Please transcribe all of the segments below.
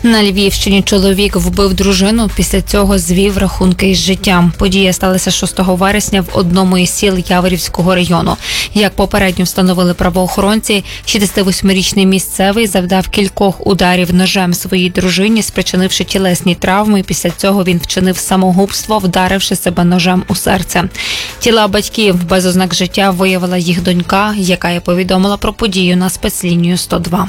На Львівщині чоловік вбив дружину, після цього звів рахунки із життям. Подія сталася 6 вересня в одному із сіл Яворівського району. Як попередньо встановили правоохоронці, 68-річний місцевий завдав кількох ударів ножем своїй дружині, спричинивши тілесні травми. Після цього він вчинив самогубство, вдаривши себе ножем у серце. Тіла батьків без ознак життя виявила їх донька, яка й повідомила про подію на спецлінію 102.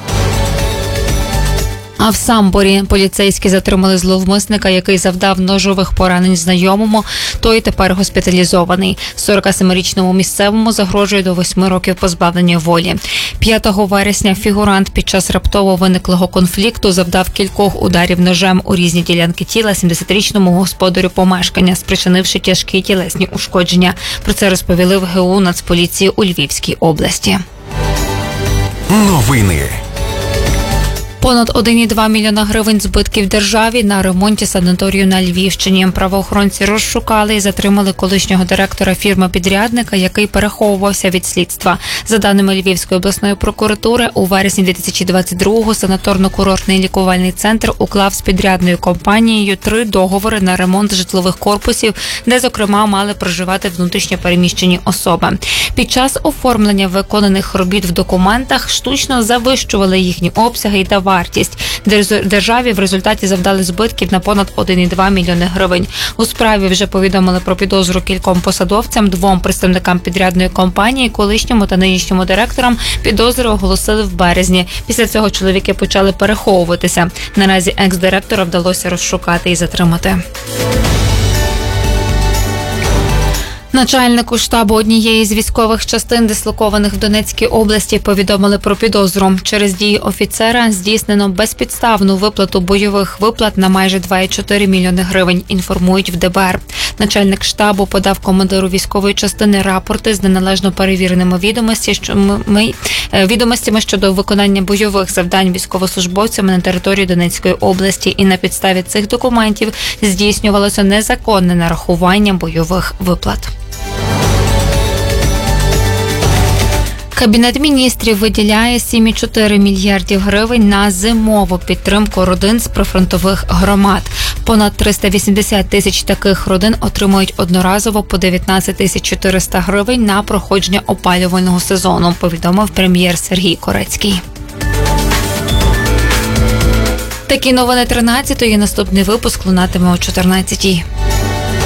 А в Самборі поліцейські затримали зловмисника, який завдав ножових поранень знайомому. Той тепер госпіталізований. 47-річному місцевому загрожує до 8 років позбавлення волі. 5 вересня фігурант під час раптово виниклого конфлікту завдав кількох ударів ножем у різні ділянки тіла 70-річному господарю помешкання, спричинивши тяжкі тілесні ушкодження. Про це розповіли в ГУ Нацполіції у Львівській області. Новини. Понад 1,2 мільйона гривень збитків державі на ремонті санаторію на Львівщині. Правоохоронці розшукали і затримали колишнього директора фірми-підрядника, який переховувався від слідства. За даними Львівської обласної прокуратури, у вересні 2022-го санаторно-курортний лікувальний центр уклав з підрядною компанією 3 договори на ремонт житлових корпусів, де, зокрема, мали проживати внутрішньо переміщені особи. Під час оформлення виконаних робіт в документах штучно завищували їхні обсяги та вартість. Державі в результаті завдали збитків на понад 1,2 мільйони гривень. У справі вже повідомили про підозру кільком посадовцям, 2 представникам підрядної компанії, колишньому та нинішньому директорам. Підозри оголосили в березні. Після цього чоловіки почали переховуватися. Наразі екс-директора вдалося розшукати і затримати. Начальнику штабу однієї з військових частин, дислокованих в Донецькій області, повідомили про підозру. Через дії офіцера здійснено безпідставну виплату бойових виплат на майже 2,4 мільйони гривень, інформують в ДБР. Начальник штабу подав командиру військової частини рапорти з неналежно перевіреними відомостями щодо виконання бойових завдань військовослужбовцями на території Донецької області, і на підставі цих документів здійснювалося незаконне нарахування бойових виплат. Кабінет міністрів виділяє 7,4 мільярдів гривень на зимову підтримку родин з прифронтових громад. Понад 380 тисяч таких родин отримують одноразово по 19 400 гривень на проходження опалювального сезону, повідомив прем'єр Сергій Корецький. Такі новини 13-ї. Наступний випуск лунатиме о 14-й.